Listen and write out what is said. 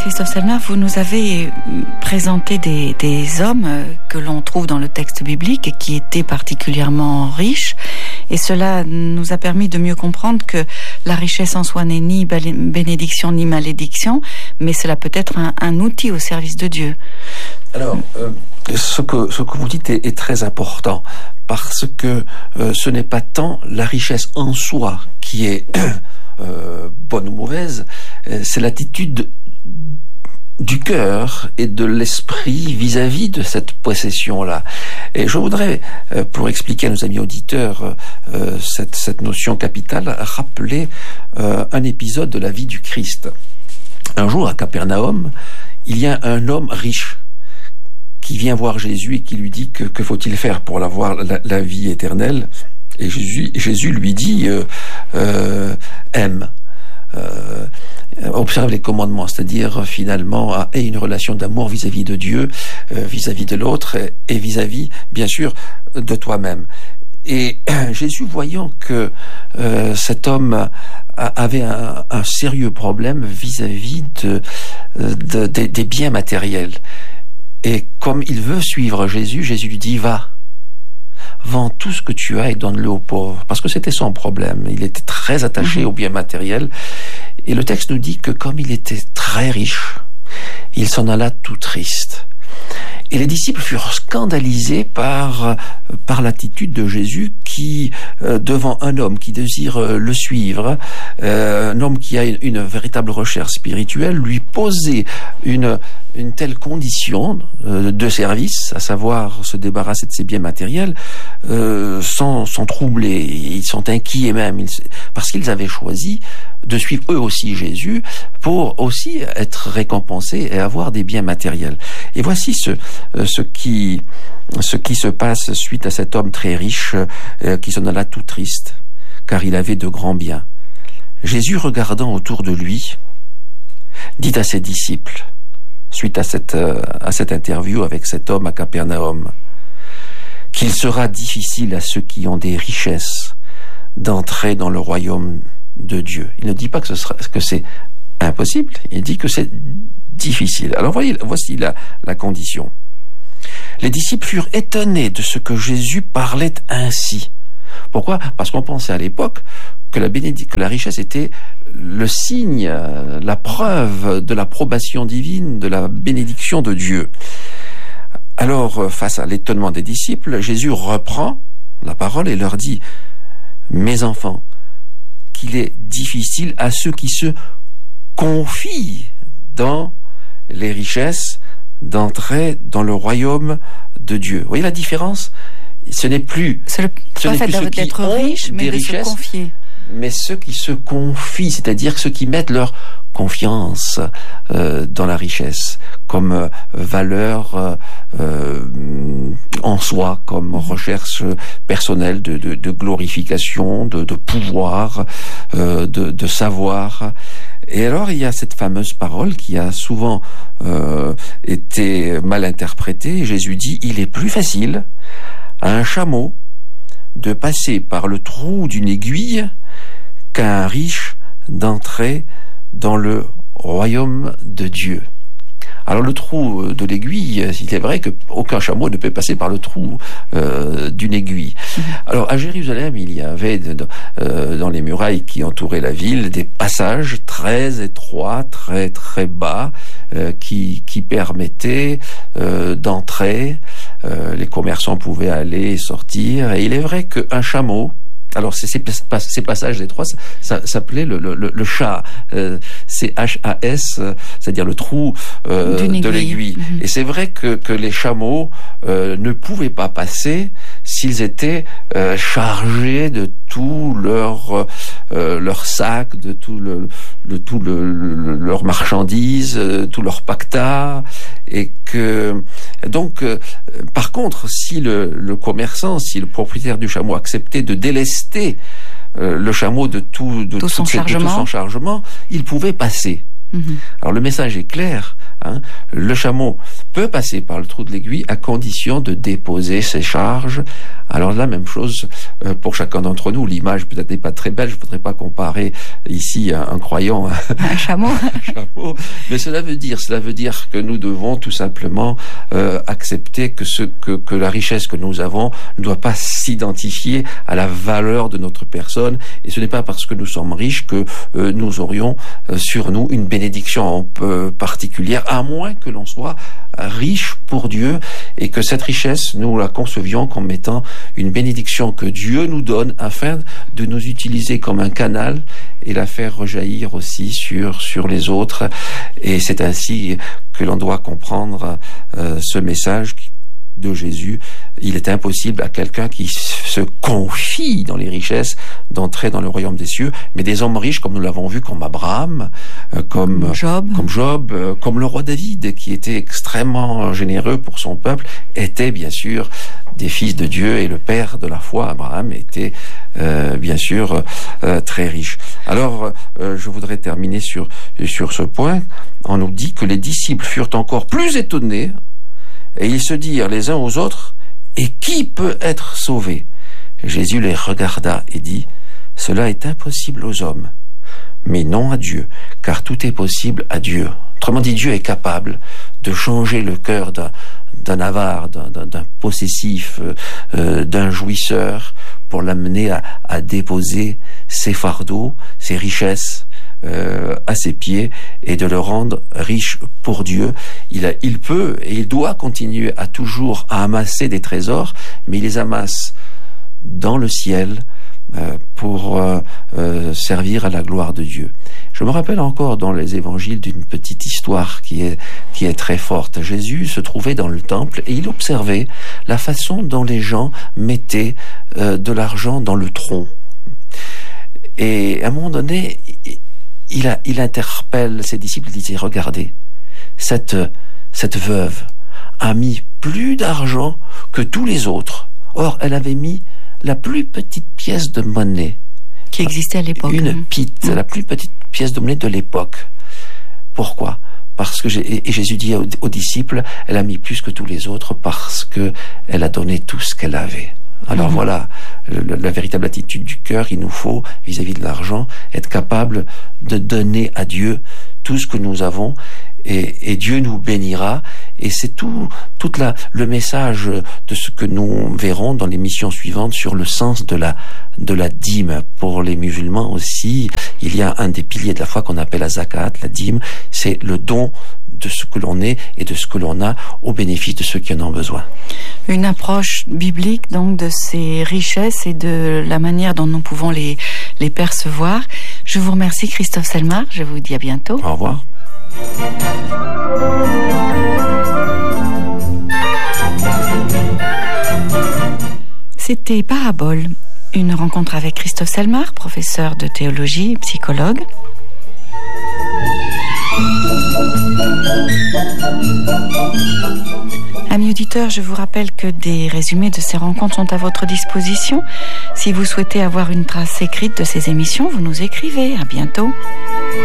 Christophe Selmer, vous nous avez présenté des hommes que l'on trouve dans le texte biblique et qui étaient particulièrement riches. Et cela nous a permis de mieux comprendre que la richesse en soi n'est ni bénédiction ni malédiction, mais cela peut être un outil au service de Dieu. Alors, ce que vous dites est très important, parce que ce n'est pas tant la richesse en soi qui est bonne ou mauvaise, c'est l'attitude du cœur et de l'esprit vis-à-vis de cette possession-là. Et je voudrais, pour expliquer à nos amis auditeurs cette notion capitale, rappeler un épisode de la vie du Christ. Un jour, à Capernaum, il y a un homme riche qui vient voir Jésus et qui lui dit que faut-il faire pour avoir la vie éternelle. Et Jésus lui dit aime. Observe les commandements, c'est-à-dire finalement aie une relation d'amour vis-à-vis de Dieu, vis-à-vis de l'autre et vis-à-vis, bien sûr, de toi-même. Et Jésus, voyant que cet homme avait un sérieux problème vis-à-vis des biens matériels, et comme il veut suivre Jésus, Jésus lui dit va. Vends tout ce que tu as et donne-le aux pauvres. Parce que c'était son problème. Il était très attaché aux biens matériels. Et le texte nous dit que comme il était très riche, il s'en alla tout triste. Et les disciples furent scandalisés par l'attitude de Jésus qui, devant un homme qui désire le suivre, un homme qui a une véritable recherche spirituelle, lui posait une telle condition de service, à savoir se débarrasser de ses biens matériels, sans troubler. Ils sont inquiets même, parce qu'ils avaient choisi de suivre eux aussi Jésus pour aussi être récompensés et avoir des biens matériels. Et voici ce qui se passe suite à cet homme très riche qui s'en alla tout triste, car il avait de grands biens. Jésus, regardant autour de lui, dit à ses disciples, suite à cette interview avec cet homme à Capernaum, qu'il sera difficile à ceux qui ont des richesses d'entrer dans le royaume de Dieu. Il ne dit pas que c'est impossible, il dit que c'est difficile. Alors voici la condition. Les disciples furent étonnés de ce que Jésus parlait ainsi. Pourquoi ? Parce qu'on pensait à l'époque que la richesse était le signe, la preuve de l'approbation divine, de la bénédiction de Dieu. Alors, face à l'étonnement des disciples, Jésus reprend la parole et leur dit « Mes enfants, qu'il est difficile à ceux qui se confient dans les richesses d'entrer dans le royaume de Dieu. » Vous voyez la différence ? Ce n'est plus le fait d'être riche, mais de se confier. Mais ceux qui se confient, c'est-à-dire ceux qui mettent leur confiance dans la richesse comme valeur en soi, comme recherche personnelle de glorification, de pouvoir, de savoir. Et alors il y a cette fameuse parole qui a souvent été mal interprétée. Jésus dit, il est plus facile à un chameau de passer par le trou d'une aiguille qu'à un riche d'entrer dans le royaume de Dieu. Alors le trou de l'aiguille, il est vrai qu'aucun chameau ne peut passer par le trou d'une aiguille. Alors à Jérusalem, il y avait dans les murailles qui entouraient la ville des passages très étroits, très très bas, qui permettaient d'entrer. Les commerçants pouvaient aller et sortir. Et il est vrai qu'un chameau, alors ces passages étroits, ça s'appelait le chat, C-H-A-S, c'est-à-dire le trou de l'aiguille. Et c'est vrai que les chameaux ne pouvaient pas passer s'ils étaient chargés de tout leur sac, de tout leur marchandise, tout leur pacta, et que donc par contre, si le commerçant, si le propriétaire du chameau acceptait de délester le chameau de tout son chargement, il pouvait passer. Alors le message est clair Hein. Le chameau peut passer par le trou de l'aiguille à condition de déposer ses charges. Alors la même chose pour chacun d'entre nous. L'image peut-être n'est pas très belle. Je ne voudrais pas comparer ici un croyant à un chameau. Mais cela veut dire que nous devons tout simplement accepter que la richesse que nous avons ne doit pas s'identifier à la valeur de notre personne. Et ce n'est pas parce que nous sommes riches que nous aurions sur nous une bénédiction particulière, à moins que l'on soit riche pour Dieu et que cette richesse, nous la concevions comme étant une bénédiction que Dieu nous donne afin de nous utiliser comme un canal et la faire rejaillir aussi sur les autres. Et c'est ainsi que l'on doit comprendre ce message de Jésus. Il est impossible à quelqu'un qui se confie dans les richesses d'entrer dans le royaume des cieux, mais des hommes riches, comme nous l'avons vu, comme Abraham, comme Job, comme le roi David, qui était extrêmement généreux pour son peuple, étaient bien sûr des fils de Dieu, et le père de la foi, Abraham, était bien sûr très riche. Alors, je voudrais terminer sur ce point. On nous dit que les disciples furent encore plus étonnés, et ils se dirent les uns aux autres, « Et qui peut être sauvé ?» Jésus les regarda et dit, « Cela est impossible aux hommes, mais non à Dieu, car tout est possible à Dieu. » Autrement dit, Dieu est capable de changer le cœur d'un avare, d'un possessif, d'un jouisseur, pour l'amener à déposer ses fardeaux, ses richesses, à ses pieds, et de le rendre riche pour Dieu. Il peut et il doit continuer à toujours amasser des trésors, mais il les amasse dans le ciel pour servir à la gloire de Dieu. Je me rappelle encore dans les évangiles d'une petite histoire qui est très forte. Jésus se trouvait dans le temple et il observait la façon dont les gens mettaient de l'argent dans le tronc. Et à un moment donné, il interpelle ses disciples, il dit, regardez, cette veuve a mis plus d'argent que tous les autres. Or, elle avait mis la plus petite pièce de monnaie qui existait à l'époque. Une pite, la plus petite pièce de monnaie de l'époque. Pourquoi ? Parce que Jésus dit aux disciples, elle a mis plus que tous les autres parce que elle a donné tout ce qu'elle avait. Alors voilà, la véritable attitude du cœur. Il nous faut, vis-à-vis de l'argent, être capable de donner à Dieu tout ce que nous avons, et Dieu nous bénira. Et c'est tout le message de ce que nous verrons dans l'émission suivante sur le sens de la dîme. Pour les musulmans aussi, il y a un des piliers de la foi qu'on appelle la zakat, la dîme. C'est le don de ce que l'on est et de ce que l'on a au bénéfice de ceux qui en ont besoin. Une approche biblique donc de ces richesses et de la manière dont nous pouvons les percevoir. Je vous remercie Christophe Selmar, je vous dis à bientôt. Au revoir. C'était Parabole, une rencontre avec Christophe Selmar, professeur de théologie et psychologue. Amis auditeurs, je vous rappelle que des résumés de ces rencontres sont à votre disposition. Si vous souhaitez avoir une trace écrite de ces émissions, vous nous écrivez. À bientôt.